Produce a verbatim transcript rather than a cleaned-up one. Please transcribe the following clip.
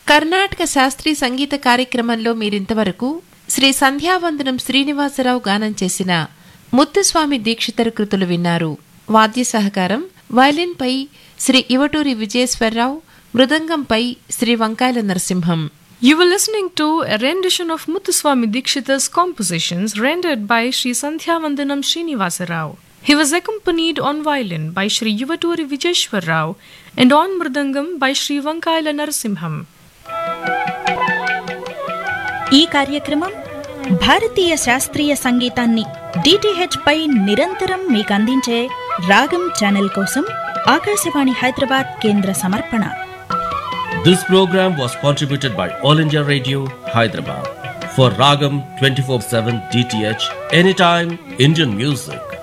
కర్ణాటక శాస్త్రీయ సంగీత కార్యక్రమంలో మీరింతవరకు శ్రీ సంధ్యావందనం శ్రీనివాసరావు గానం చేసిన ముత్తుస్వామి దీక్షితర్ కృతులు విన్నారు. వాద్య సహకారం వయలిన్పై శ్రీ ఇవటూరి విజయేశ్వరరావు, మృదంగంపై శ్రీ వంకాయల Narasimham. You were listening to a rendition of Muthuswami Dikshitar's compositions rendered by Sri Sandhyavandanam Srinivasa Rao. He was accompanied on violin by Sri Yuvaturi Vijayeshwar Rao and on mridangam by Sri Vankayala Narasimham. ఈ కార్యక్రమం భారతీయ శాస్త్రీయ సంగీతాన్ని DTH పై నిరంతరం మీకు అందించే రాగం channel కోసం ఆకాశవాణి హైదరాబాద్ కేంద్ర సమర్పణ. This program was contributed by All India Radio, Hyderabad. For Ragam twenty-four seven D T H, anytime Indian music.